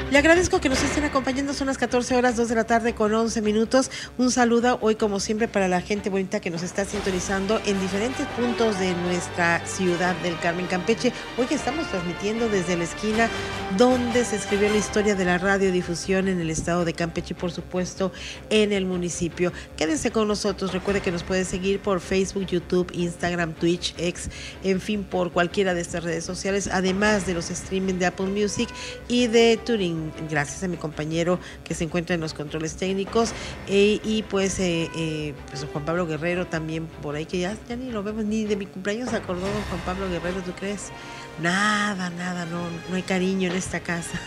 Le agradezco que nos estén acompañando, son las 14 horas, 2 de la tarde con 11 minutos. Un saludo hoy como siempre para la gente bonita que nos está sintonizando en diferentes puntos de nuestra ciudad del Carmen, Campeche. Hoy que estamos transmitiendo desde la esquina donde se escribió la historia de la radiodifusión en el estado de Campeche y por supuesto en el municipio. Quédense con nosotros, recuerde que nos puede seguir por Facebook, YouTube, Instagram, Twitch, X, en fin, por cualquiera de estas redes sociales, además de los streaming de Apple Music y de TuneIn. Gracias a mi compañero que se encuentra en los controles técnicos y pues Juan Pablo Guerrero también por ahí, que ya ni lo vemos, ni de mi cumpleaños se acordó don Juan Pablo Guerrero, ¿tú crees? Nada, no hay cariño en esta casa.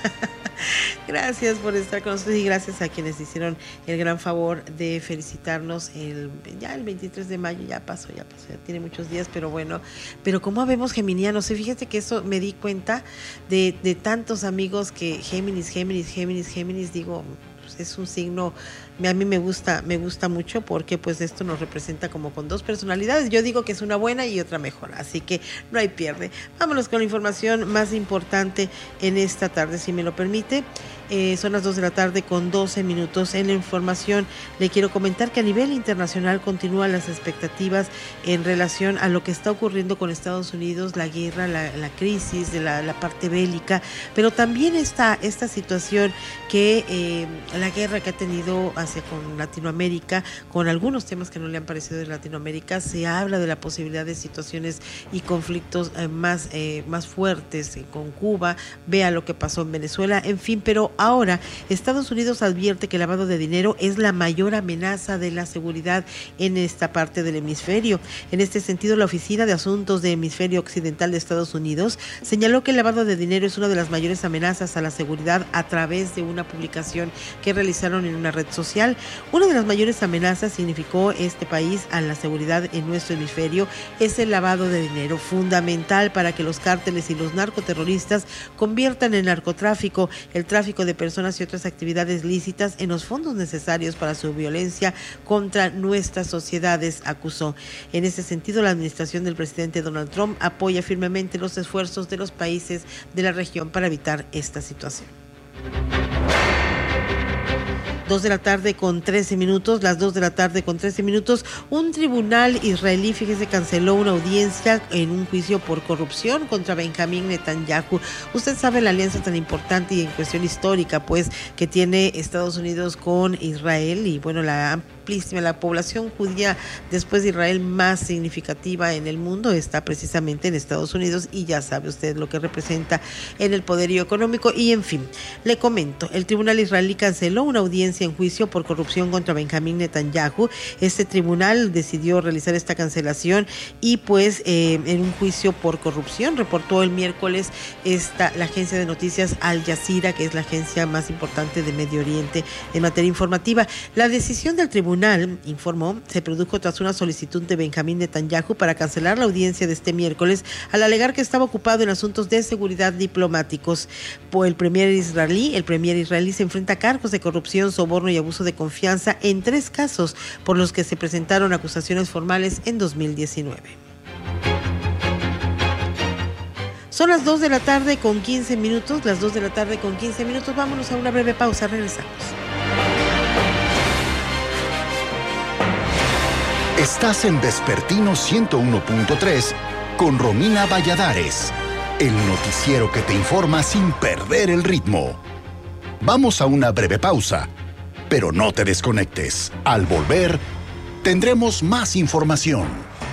Gracias por estar con nosotros y gracias a quienes hicieron el gran favor de felicitarnos el 23 de mayo, ya pasó, ya tiene muchos días, pero bueno, pero como habemos geminianos, fíjate que eso me di cuenta de tantos amigos que Géminis, digo, pues es un signo, a mí me gusta mucho porque pues esto nos representa como con dos personalidades. Yo digo que es una buena y otra mejor, así que no hay pierde. Vámonos con la información más importante en esta tarde, si me lo permite. Son las 2 de la tarde con 12 minutos. En la información le quiero comentar que a nivel internacional continúan las expectativas en relación a lo que está ocurriendo con Estados Unidos, la guerra, la crisis de la parte bélica, pero también esta situación que la guerra que ha tenido con Latinoamérica, con algunos temas que no le han parecido de Latinoamérica. Se habla de la posibilidad de situaciones y conflictos más fuertes con Cuba, vea lo que pasó en Venezuela, en fin, pero ahora Estados Unidos advierte que el lavado de dinero es la mayor amenaza de la seguridad en esta parte del hemisferio. En este sentido, la Oficina de Asuntos de Hemisferio Occidental de Estados Unidos señaló que el lavado de dinero es una de las mayores amenazas a la seguridad a través de una publicación que realizaron en una red social. Una de las mayores amenazas, significó este país, a la seguridad en nuestro hemisferio es el lavado de dinero, fundamental para que los cárteles y los narcoterroristas conviertan el narcotráfico, el tráfico de personas y otras actividades lícitas en los fondos necesarios para su violencia contra nuestras sociedades, acusó. En ese sentido, la administración del presidente Donald Trump apoya firmemente los esfuerzos de los países de la región para evitar esta situación. 2 de la tarde con 13 minutos, las 2 de la tarde con 13 minutos, un tribunal israelí, fíjese, canceló una audiencia en un juicio por corrupción contra Benjamín Netanyahu. Usted sabe la alianza tan importante y en cuestión histórica, pues, que tiene Estados Unidos con Israel y, bueno, la población judía después de Israel más significativa en el mundo está precisamente en Estados Unidos y ya sabe usted lo que representa en el poderío económico y en fin, le comento, el tribunal israelí canceló una audiencia en juicio por corrupción contra Benjamín Netanyahu. Este tribunal decidió realizar esta cancelación y pues en un juicio por corrupción, reportó el miércoles la agencia de noticias Al Jazeera, que es la agencia más importante de Medio Oriente en materia informativa. La decisión del tribunal, informó, se produjo tras una solicitud de Benjamín Netanyahu para cancelar la audiencia de este miércoles al alegar que estaba ocupado en asuntos de seguridad diplomáticos. El premier israelí se enfrenta a cargos de corrupción, soborno y abuso de confianza en 3 casos por los que se presentaron acusaciones formales en 2019. Son las 2 de la tarde con 15 minutos, las 2 de la tarde con 15 minutos. Vámonos a una breve pausa, regresamos. Estás en Vespertino 101.3 con Romina Valladares, el noticiero que te informa sin perder el ritmo. Vamos a una breve pausa, pero no te desconectes. Al volver, tendremos más información.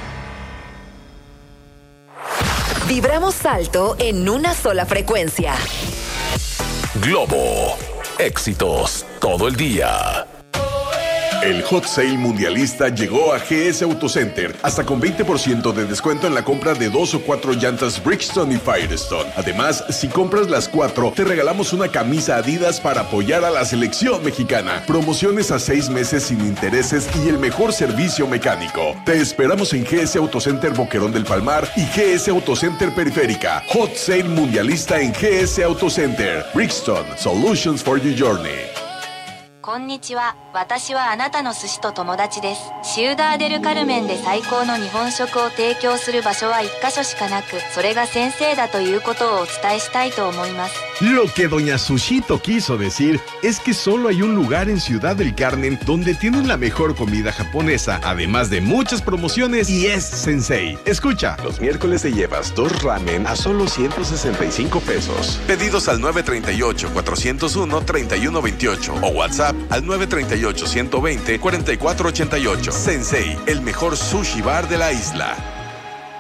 Vibramos alto en una sola frecuencia. Globo. Éxitos todo el día. El Hot Sale Mundialista llegó a GS Auto Center, hasta con 20% de descuento en la compra de 2 o 4 llantas Bridgestone y Firestone. Además, si compras las 4, te regalamos una camisa Adidas para apoyar a la selección mexicana. Promociones a 6 meses sin intereses y el mejor servicio mecánico. Te esperamos en GS Auto Center Boquerón del Palmar y GS Auto Center Periférica. Hot Sale Mundialista en GS Auto Center. Bridgestone, Solutions for your journey. こんにちは。私はあなたの寿司と友達です。シウダーデルカルメンで最高の日本食を提供する場所は1カ所しかなく、それが先生だということをお伝えしたいと思います。 Lo que doña Sushito quiso decir es que solo hay un lugar en Ciudad del Carmen donde tienen la mejor comida japonesa, además de muchas promociones, y es Sensei. Escucha. Los miércoles te llevas 2 ramen a solo 165 pesos. Pedidos al 938-401-3128 o WhatsApp al 938-120-4488. Sensei, el mejor sushi bar de la isla.